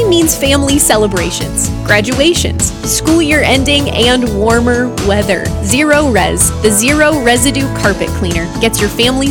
Spring means family celebrations, graduations, school year ending, and warmer weather. Zero Res, the zero residue carpet cleaner, gets your family's